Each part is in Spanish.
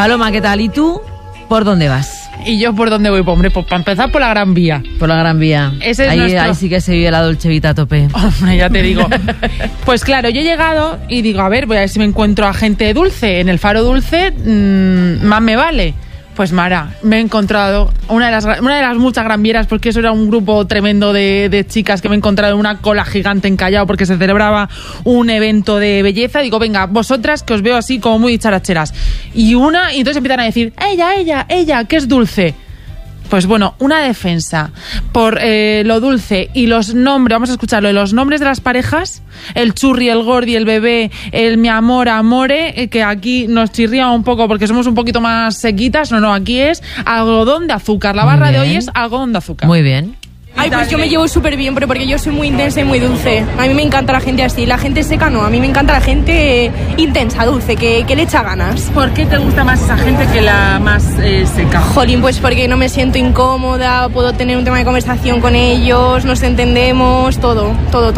Paloma, ¿qué tal? ¿Y tú por dónde vas? ¿Y yo por dónde voy? Pues, hombre, pues para empezar por la Gran Vía. Por la Gran Vía. Ese es ahí sí que se vive la Dolce Vita a tope. Hombre, ya te digo. Pues claro, yo he llegado y digo, a ver, voy a ver si me encuentro a gente dulce. En el Faro Dulce, más me vale. Pues Mara, me he encontrado una de las muchas Gran Vieras, porque eso era un grupo tremendo de chicas que me he encontrado en una cola gigante en Callao porque se celebraba un evento de belleza. Digo, venga, vosotras que os veo así como muy dicharacheras. Y entonces empiezan a decir, ella, que es dulce. Pues bueno, una defensa por lo dulce y los nombres, vamos a escucharlo, los nombres de las parejas, el churri, el gordi, el bebé, el mi amor, amore, que aquí nos chirría un poco porque somos un poquito más sequitas. No, aquí es algodón de azúcar. La barra de hoy es algodón de azúcar. Muy bien. Ay, pues yo me llevo súper bien, pero porque yo soy muy intensa y muy dulce. A mí me encanta la gente así. La gente seca no, a mí me encanta la gente intensa, dulce, que le echa ganas. ¿Por qué te gusta más esa gente que la más seca? Jolín, pues porque no me siento incómoda, puedo tener un tema de conversación con ellos, nos entendemos, todo.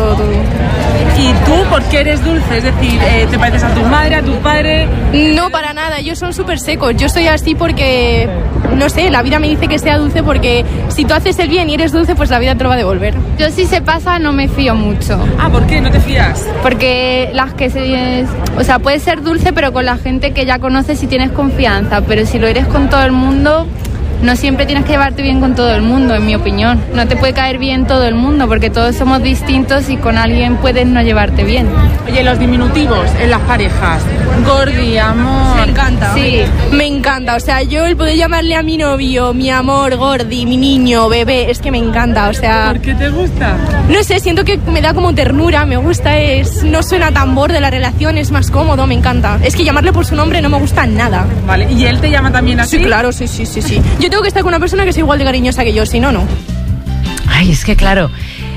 ¿Y tú por qué eres dulce? Es decir, ¿te pareces a tu madre, a tu padre? No, para nada, ellos son súper secos. Yo soy así porque, no sé, la vida me dice que sea dulce porque si tú haces el bien y eres dulce, pues la vida te lo va a devolver. Yo si se pasa no me fío mucho. Ah, ¿por qué? ¿No te fías? Porque puedes ser dulce pero con la gente que ya conoces y tienes confianza, pero si lo eres con todo el mundo, no siempre tienes que llevarte bien con todo el mundo, en mi opinión. No te puede caer bien todo el mundo porque todos somos distintos y con alguien puedes no llevarte bien. Oye, los diminutivos en las parejas, gordi, amor... Me encanta. Sí. Me encanta, o sea, yo el poder llamarle a mi novio, mi amor, gordi, mi niño, bebé, es que me encanta, o sea... ¿Por qué te gusta? No sé, siento que me da como ternura, me gusta, no suena tan borde la relación, es más cómodo, me encanta. Es que llamarle por su nombre no me gusta nada. Vale, ¿y él te llama también así? Sí, claro, sí. Yo tengo que estar con una persona que sea igual de cariñosa que yo, si no, no. Ay, es que claro,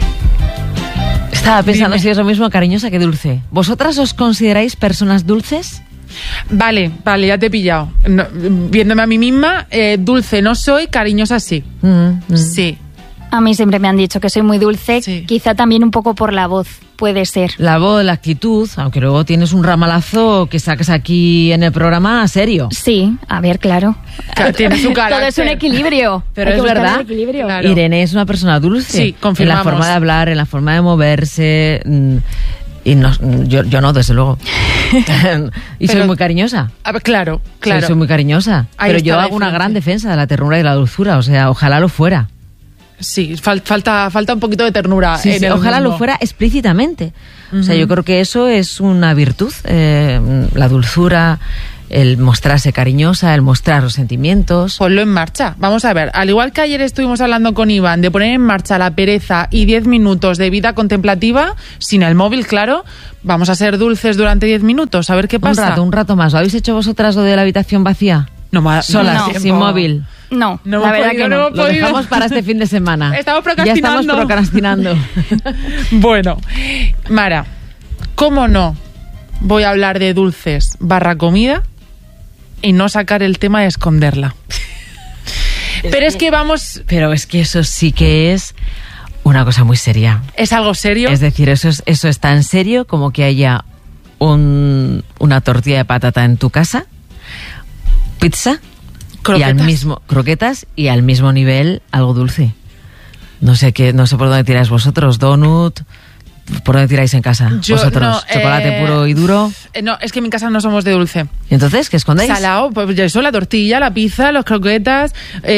estaba pensando si es lo mismo cariñosa que dulce. ¿Vosotras os consideráis personas dulces? Vale, ya te he pillado. No, viéndome a mí misma, dulce no soy, cariñosa sí. Sí. A mí siempre me han dicho que soy muy dulce, sí. Quizá también un poco por la voz, puede ser. La voz, la actitud, aunque luego tienes un ramalazo que sacas aquí en el programa serio. Sí, a ver, claro. Tiene su carácter. Todo es un equilibrio. Pero es verdad, Claro. Irene es una persona dulce. Sí, confirmamos. En la forma de hablar, en la forma de moverse... Y no, yo no, desde luego. Soy muy cariñosa. Claro. Soy muy cariñosa. Ahí pero yo está la hago una diferencia. gran defensa de la ternura y de la dulzura. O sea, ojalá lo fuera. Sí, falta un poquito de ternura. Sí, en el ojalá mundo. lo fuera explícitamente. O sea, yo creo que eso es una virtud. La dulzura, el mostrarse cariñosa, el mostrar los sentimientos. Ponlo en marcha. Vamos a ver, al igual que ayer estuvimos hablando con Iván de poner en marcha la pereza y 10 minutos de vida contemplativa, sin el móvil, claro, vamos a ser dulces durante 10 minutos, a ver qué pasa. Un rato más. ¿Lo habéis hecho vosotras lo de la habitación vacía? Solas, sin móvil. No, No la hemos verdad podido, que no no. hemos Lo podido. dejamos para este fin de semana. Estamos Ya estamos procrastinando. Bueno, Mara, ¿cómo no voy a hablar de dulces / comida y no sacar el tema de esconderla? Pero es que vamos... Pero es que eso sí que es una cosa muy seria. ¿Es algo serio? Es decir, eso es tan serio como que haya una tortilla de patata en tu casa, pizza, croquetas y al mismo nivel algo dulce. No sé por dónde tiráis vosotros, donut. ¿Por dónde tiráis en casa? Vosotros, chocolate puro y duro. No, es que en mi casa no somos de dulce. ¿Y entonces qué escondéis? Salado, pues eso, la tortilla, la pizza, los croquetas,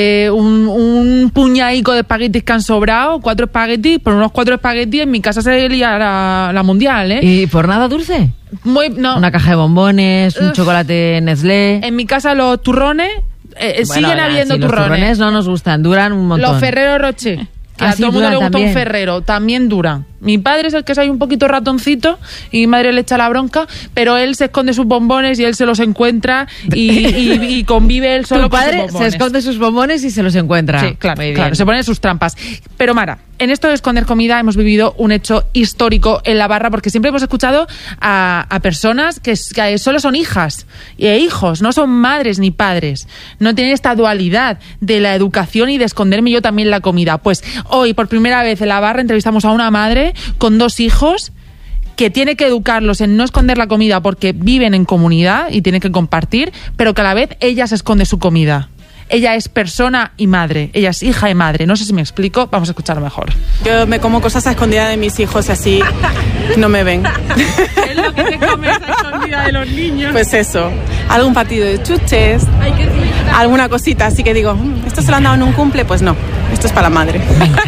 un puñadico de espaguetis que han sobrado, 4 espaguetis, por unos 4 espaguetis en mi casa se lía la mundial, ¿eh? ¿Y por nada dulce? No. Una caja de bombones, un chocolate Nestlé. En mi casa los turrones, siguen habiendo Los turrones no nos gustan, duran un montón. Los Ferrero Rocher. Que a todo el mundo le gusta un Ferrero, también duran. Mi padre es el que es ahí un poquito ratoncito y mi madre le echa la bronca, pero él se esconde sus bombones y él se los encuentra y convive él solo Tu con sus padre bombones. se esconde sus bombones y se los encuentra. Sí, claro, Muy bien. claro, se pone sus trampas. Pero Mara, en esto de esconder comida hemos vivido un hecho histórico en la barra porque siempre hemos escuchado a personas que solo son hijas e hijos, no son madres ni padres. No tienen esta dualidad de la educación y de esconderme yo también la comida. Pues hoy, por primera vez en la barra, entrevistamos a una madre con 2 hijos que tiene que educarlos en no esconder la comida porque viven en comunidad y tienen que compartir, pero que a la vez ella se esconde su comida. Ella es persona y madre, ella es hija y madre. No sé si me explico, vamos a escucharlo mejor. Yo me como cosas a escondida de mis hijos, así no me ven. ¿Qué es lo que te comes a escondida de los niños? Pues eso, algún partido de chuches, alguna cosita, así que digo, ¿esto se lo han dado en un cumple? Pues no, esto es para la madre.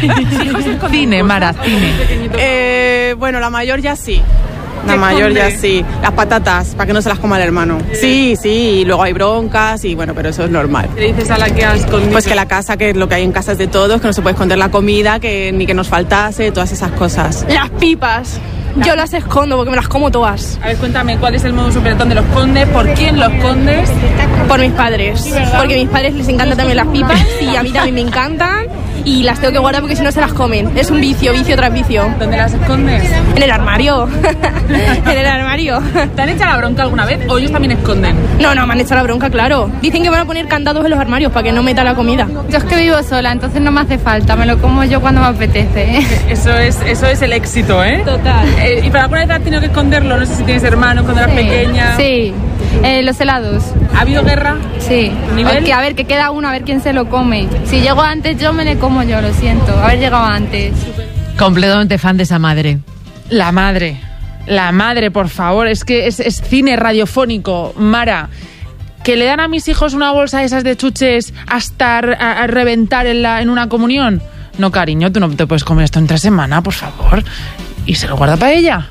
Cine, Mara, cine. Bueno, la mayor ya sí. La mayor ya sí. Las patatas, para que no se las coma el hermano. Sí, y luego hay broncas y bueno, pero eso es normal. ¿Qué dices a la que has escondido? Pues que la casa, que lo que hay en casas de todos, que no se puede esconder la comida, que ni que nos faltase, todas esas cosas. Las pipas. Yo las escondo porque me las como todas. A ver, cuéntame, ¿cuál es el modus operandi donde los escondes? ¿Por quién los escondes? Por mis padres. Porque a mis padres les encantan también las pipas y a mí también me encantan y las tengo que guardar porque si no se las comen. Es un vicio tras vicio. ¿Dónde las escondes? En el armario. En el armario. ¿Te han echado la bronca alguna vez o ellos también esconden? No, me han echado la bronca, claro. Dicen que van a poner candados en los armarios para que no meta la comida. Yo es que vivo sola, entonces no me hace falta, me lo como yo cuando me apetece. Eso es el éxito, ¿eh? Total. ¿Y para alguna vez has tenido que esconderlo? No sé si tienes hermanos cuando eras pequeña. Sí, los helados. ¿Ha habido guerra? Sí. ¿Nivel? A ver, que queda uno, a ver quién se lo come. Si llego antes yo, me le como yo, lo siento. Haber llegado antes. Completamente fan de esa madre. La madre, por favor, es que es cine radiofónico. Mara, ¿que le dan a mis hijos una bolsa de esas de chuches hasta a reventar en una comunión? No, cariño, tú no te puedes comer esto en 3 semanas, por favor. Y se lo guarda para ella.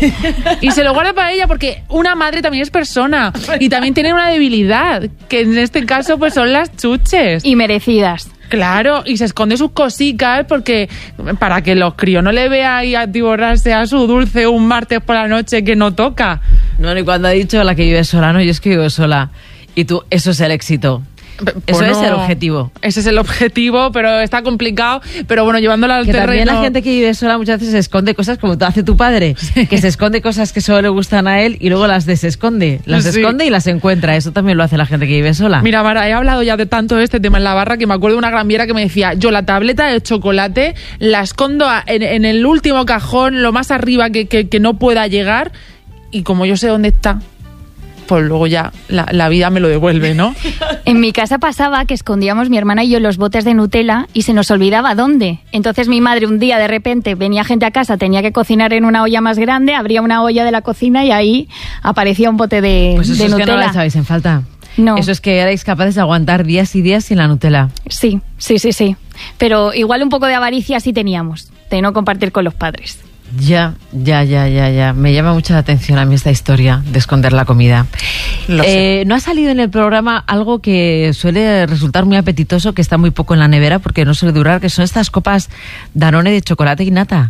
Y se lo guarda para ella porque una madre también es persona y también tiene una debilidad, que en este caso pues son las chuches. Y merecidas. Claro, y se esconde sus cositas porque para que los críos no le vean ahí atiborrarse a su dulce un martes por la noche que no toca. No, y cuando ha dicho la que vive sola, no, yo es que vivo sola. Y tú, eso es el éxito. Eso es el objetivo. Ese es el objetivo, pero está complicado. Pero bueno, llevándolo al terreno... También la gente que vive sola muchas veces se esconde cosas como hace tu padre, que se esconde cosas que solo le gustan a él y luego las desesconde. Las esconde y las encuentra. Eso también lo hace la gente que vive sola. Mira, Mara, he hablado ya de tanto de este tema en la barra que me acuerdo de una gran viera que me decía, yo la tableta de chocolate la escondo en el último cajón, lo más arriba que no pueda llegar, y como yo sé dónde está, pues luego ya la vida me lo devuelve, ¿no? En mi casa pasaba que escondíamos mi hermana y yo los botes de Nutella y se nos olvidaba dónde. Entonces mi madre un día de repente venía gente a casa, tenía que cocinar en una olla más grande, abría una olla de la cocina y ahí aparecía un bote de pues eso de es Nutella. Que no la echabais en falta. No. Eso es que erais capaces de aguantar días y días sin la Nutella. Sí. Pero igual un poco de avaricia sí teníamos, de no compartir con los padres. Ya. Me llama mucho la atención a mí esta historia de esconder la comida. No ha salido en el programa algo que suele resultar muy apetitoso, que está muy poco en la nevera porque no suele durar, que son estas copas Danone de chocolate y nata.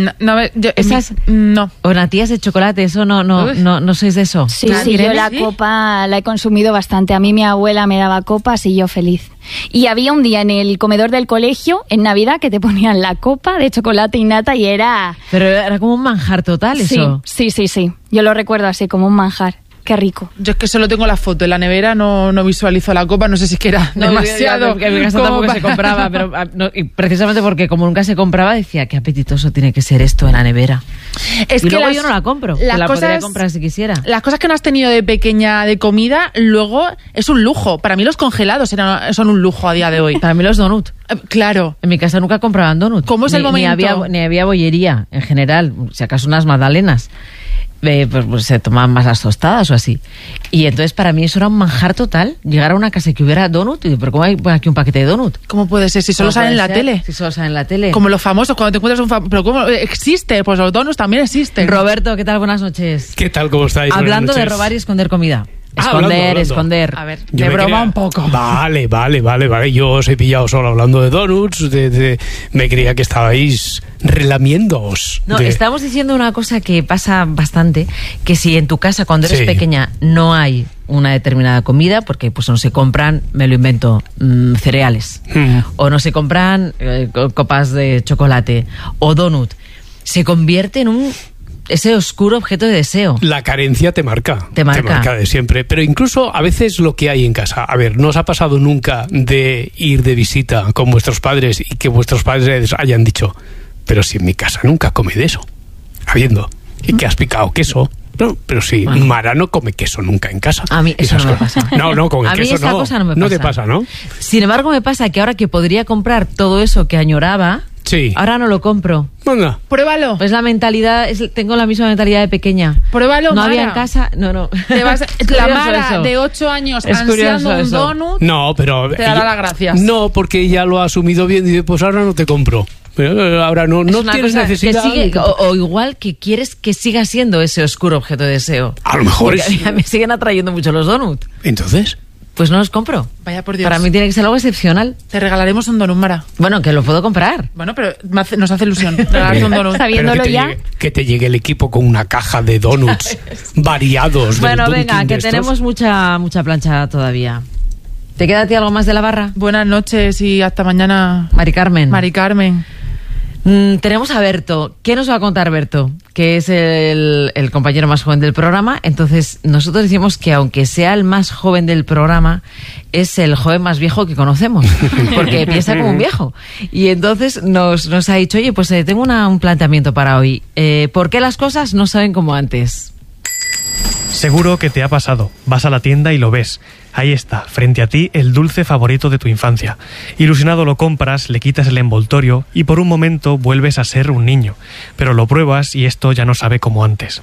Esas no. O natillas de chocolate, eso no sois de eso. Sí, yo la copa la he consumido bastante. A mí mi abuela me daba copas y yo feliz. Y había un día en el comedor del colegio, en Navidad, que te ponían la copa de chocolate y nata y era... Pero era como un manjar total, eso. Sí. Yo lo recuerdo así, como un manjar. Qué rico. Yo es que solo tengo la foto en la nevera, no visualizo la copa, no sé si es que era demasiado. En mi casa tampoco se compraba, pero y precisamente porque como nunca se compraba, decía, qué apetitoso tiene que ser esto en la nevera. Es y que luego yo no la compro, la podría comprar si quisiera. Las cosas que no has tenido de pequeña de comida, luego es un lujo. Para mí los congelados son un lujo a día de hoy. Para mí los donuts. Claro. En mi casa nunca compraban donuts. ¿Cómo es el momento? Ni había bollería en general, si acaso unas magdalenas. Pues se tomaban más las tostadas o así. Y entonces para mí eso era un manjar total. Llegar a una casa y que hubiera donut. Y ¿pero cómo hay aquí un paquete de donut? ¿Cómo puede ser? Si solo sale en la tele. Si solo sale en la tele. Como los famosos, cuando te encuentras un famoso. ¿Pero cómo existe? Pues los donuts también existen. Roberto, ¿qué tal? Buenas noches. ¿Qué tal? ¿Cómo estáis? Hablando de robar y esconder comida. Esconder. A ver, de broma un poco. Vale. Yo os he pillado solo hablando de donuts. Me creía que estabais relamiéndoos. No, estamos diciendo una cosa que pasa bastante, que si en tu casa cuando eres pequeña no hay una determinada comida, porque pues no se compran, me lo invento, cereales, o no se compran copas de chocolate o donut, se convierte en ese oscuro objeto de deseo. La carencia te marca de siempre. Pero incluso a veces lo que hay en casa. A ver, ¿no os ha pasado nunca de ir de visita con vuestros padres y que vuestros padres hayan dicho, pero si en mi casa nunca come de eso? Habiendo ¿Y que has picado queso? No, pero sí, Mara no come queso nunca en casa. A mí eso no me pasa. No, con el queso esa cosa no me pasa. No te pasa, ¿no? Sin embargo, me pasa que ahora que podría comprar todo eso que añoraba, sí, ahora no lo compro. Venga. Pruébalo. Es la mentalidad, tengo la misma mentalidad de pequeña. Pruébalo, No Mara. había en casa, no. Te vas, la Mara eso. de 8 años Es ansiando un eso. donut. No, pero te dará las gracias. No, porque ella lo ha asumido bien y dice, pues ahora no te compro. Pero ahora no tienes necesidad. Que sigue, o igual que quieres que siga siendo ese oscuro objeto de deseo. A lo mejor porque a mí me siguen atrayendo mucho los donuts. Entonces, pues no los compro. Vaya por Dios. Para mí tiene que ser algo excepcional. Te regalaremos un donut, Mara. Bueno, que lo puedo comprar. Bueno, pero nos hace ilusión regalarte un donut. Sabiéndolo ya. Que te llegue el equipo con una caja de donuts variados. Bueno, del venga, Dunkin' que de estos. tenemos mucha plancha todavía. ¿Te queda a ti algo más de la barra? Buenas noches y hasta mañana. Mari Carmen. Mari Carmen. Tenemos a Berto. ¿Qué nos va a contar Berto? Que es el compañero más joven del programa. Entonces, nosotros decimos que aunque sea el más joven del programa, es el joven más viejo que conocemos. Porque piensa como un viejo. Y entonces nos ha dicho, oye, pues tengo un planteamiento para hoy. ¿Por qué las cosas no saben como antes? Seguro que te ha pasado. Vas a la tienda y lo ves. Ahí está, frente a ti, el dulce favorito de tu infancia. Ilusionado lo compras, le quitas el envoltorio y por un momento vuelves a ser un niño. Pero lo pruebas y esto ya no sabe como antes.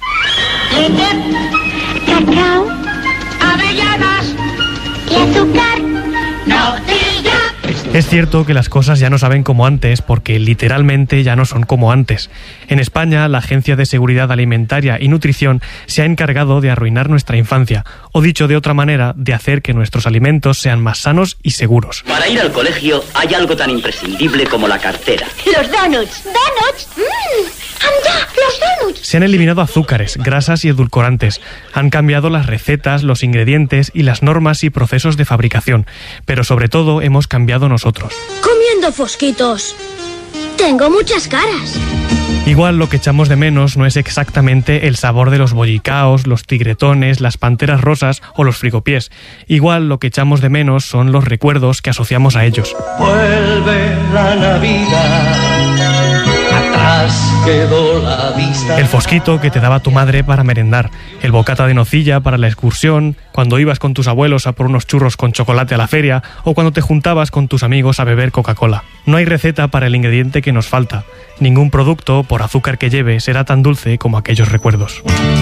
Cacao, avellanas y azúcar, Nutella. Es cierto que las cosas ya no saben como antes porque literalmente ya no son como antes. En España, la Agencia de Seguridad Alimentaria y Nutrición se ha encargado de arruinar nuestra infancia, o dicho de otra manera, de hacer que nuestros alimentos sean más sanos y seguros. Para ir al colegio hay algo tan imprescindible como la cartera. Los donuts. ¿Donuts? ¡Anda! ¡Los donuts! Se han eliminado azúcares, grasas y edulcorantes. Han cambiado las recetas, los ingredientes y las normas y procesos de fabricación. Pero sobre todo hemos cambiado nosotros. Comiendo fosquitos. Tengo muchas caras. Igual lo que echamos de menos no es exactamente el sabor de los bollicaos, los tigretones, las panteras rosas o los frigopiés. Igual lo que echamos de menos son los recuerdos que asociamos a ellos. Vuelve la Navidad, atrás quedó la vista. El fosquito que te daba tu madre para merendar, el bocata de nocilla para la excursión, cuando ibas con tus abuelos a por unos churros con chocolate a la feria o cuando te juntabas con tus amigos a beber Coca-Cola. No hay receta para el ingrediente que nos falta. Ningún producto, por azúcar que lleve, será tan dulce como aquellos recuerdos.